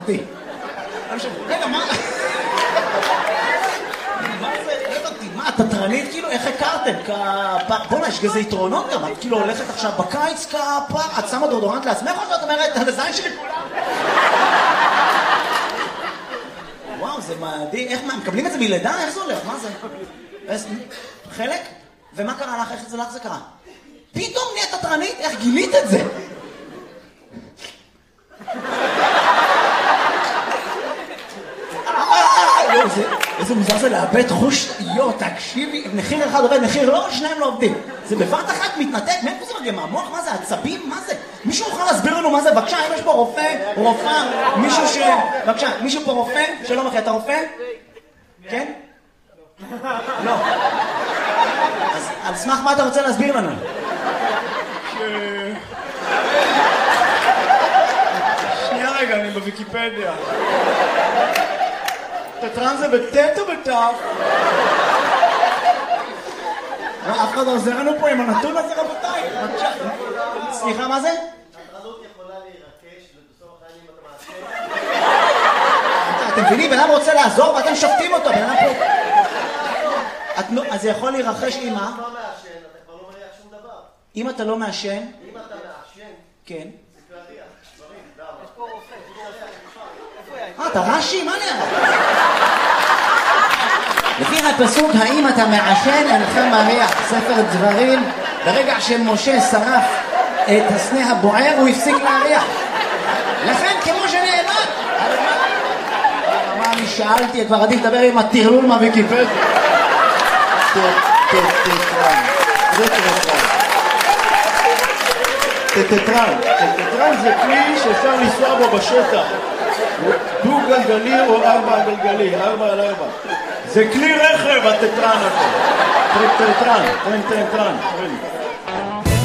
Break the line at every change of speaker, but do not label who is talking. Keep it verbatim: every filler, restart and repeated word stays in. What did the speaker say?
רגע, מה? מה זה? מה, תתרנית כאילו? איך הכרתם? בוא'נה, יש כזה יתרונות גם, את כאילו הולכת עכשיו בקיץ כפר, את שמה דורדורנט לעצמך או שאת אומרת, הזין שלי כולם? וואו, זה מדהים, איך מה, מקבלים את זה מלידה? איך זה הולך? מה זה? חלק? ומה קרה לך? איך זה לך זה קרה? פתאום נהיית תתרנית? איך גילית את זה? איזה מוזר זה לאבד חוש, יו, תקשיבי, מחיר אחד עובד, מחיר לא, שניים לא עובדים. זה בבת אחת מתנתק, מאיפה זה מגיע? מהמוח? מה זה? עצבים? מה זה? מישהו יכול להסביר לנו מה זה? בבקשה, אם יש פה רופא, רופאה, מישהו ש... בבקשה, מישהו פה רופא? שלום אחי, אתה רופא? כן? לא. אז על סמך מה אתה רוצה להסביר לנו?
שנייה רגע, אני בוויקיפדיה. תתרן זה בטט או בטף?
אף אחד לא עוזר לנו פה עם הנתון הזה רבותיי. סליחה, מה זה?
התרנות יכולה להירקש ובסוף החיים אתה מעשה.
אתם מבינים? בן אדם רוצה לעזור ואתם שופטים אותו. בן אדם פה... אז זה יכול להירחש עם מה?
אם אתה לא מעשן, אתה כבר לא מריח שום דבר.
אם אתה לא מעשן?
אם אתה מעשן,
כן.
זה כבר ריח. דברים, דם. יש פה רופא.
אה, אתה רש"י? מה נראה? לפי הפסוק, האם אתה מעשן אינך מריח, ספר דברים, ברגע שמשה שרף את הסנה הבוער, הוא הפסיק להריח. לכן, כמו שנאמר, מה אני שאלתי, כבר עדיף לדבר עם הטרלול מהוויקיפדיה.
טטרן. זה טטרן. טטרן. טטרן זה כלי שאפשר לנסוע בו בשטח. דו גלגלי או ארבע גלגלי, ארבע על ארבע. זה כלי רכב, הטטרן הזה. טטרן, טטרן, טטרן.